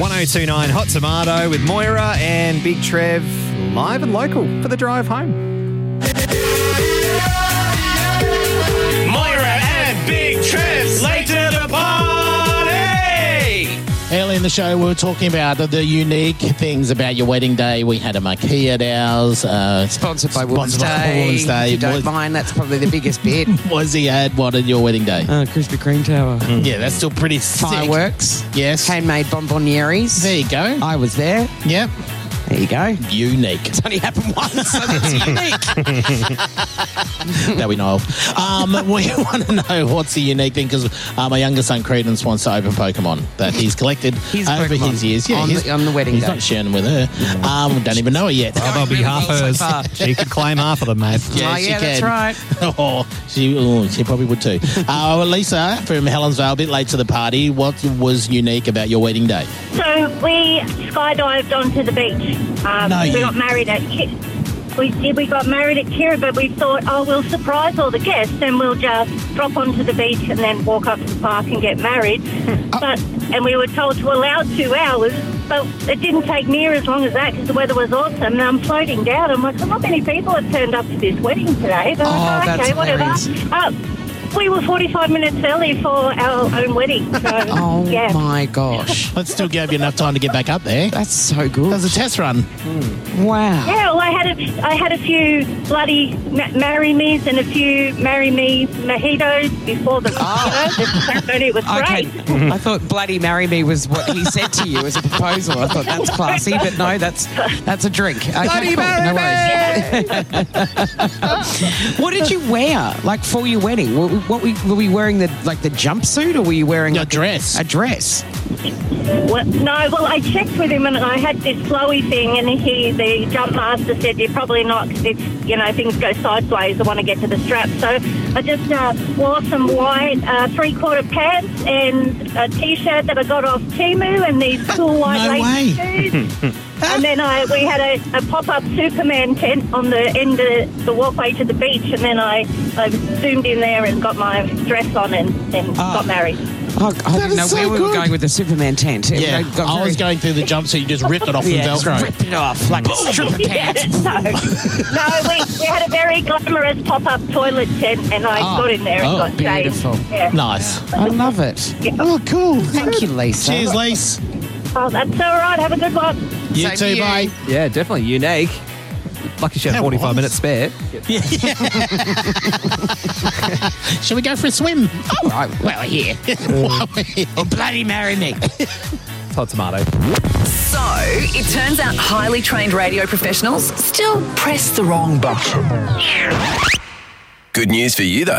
1029 Hot Tomato with Moira and Big Trev, live and local for the drive home. Moira and Big Trev, late to the party! Early in the show, we were talking about the unique things about your wedding day. We had a marquee at ours. Sponsored by Women's Day. If you don't mind, that's probably the biggest bit. Wazzy had what at your wedding day? Krispy Kreme Tower. Yeah, that's still pretty sick. Fireworks. Yes. Handmade bonbonnieres. There you go. I was there. Yep. There you go. Unique. It's only happened once, so that's unique. That we know of. We want to know what's the unique thing, because my younger son Credence wants to open Pokemon that he's collected over Pokemon his years. Yeah, on the wedding he's day. not sharing them with her. Don't even know her yet. Oh, they'll be half hers. She could claim half of them, mate. Yeah, she that's can. right. She probably would too. Lisa from Helensvale, a bit late to the party. What was unique about your wedding day? So we skydived onto the beach. We got married at we got married at Kira, but we thought, we'll surprise all the guests and we'll just drop onto the beach and then walk up to the park and get married. And we were told to allow 2 hours, but it didn't take near as long as that because the weather was awesome. And I'm floating down. I'm like, not many people have turned up to this wedding today. But that's okay, whatever. hilarious. We were 45 minutes early for our own wedding. So, my gosh. Let's still give you enough time to get back up there. That's so good. That was a test run. Wow. Yeah, well, I had a few bloody marry me's and a few marry me mojitos before the ceremony. It was great. I thought bloody marry me was what he said to you as a proposal. I thought that's classy, but no, that's a drink. Okay, Bloody cool. marry No worries. What did you wear, like, for your wedding? Were we wearing the jumpsuit, or were you wearing a dress? A dress. Well, I checked with him and I had this flowy thing, and the jump master said, you're probably not, if things go sideways, I want to get to the strap. So I just wore some white 3/4 pants and a T-shirt that I got off Temu and these cool white lace shoes. And then we had a pop-up Superman tent on the end of the walkway to the beach, and then I zoomed in there and got my dress on and got married. I didn't know where we were going with the Superman tent. Yeah, I was going through the jumpsuit. You just ripped it off from Velcro. Ripped it off like a stripper pants. No, we had a very glamorous pop-up toilet tent, and I got in there and got beautiful. shaved. Yeah. Nice. I love it. Yeah. Oh, cool. Thank you, Lisa. Cheers, Lise. Oh, that's all right. Have a good one. You Same too, to you. bye. Yeah, definitely unique. Lucky she had 45 minutes spare. Shall we go for a swim? All right, well, here. Or bloody marry me. Hot Tomato. So, it turns out highly trained radio professionals still press the wrong button. Good news for you, though.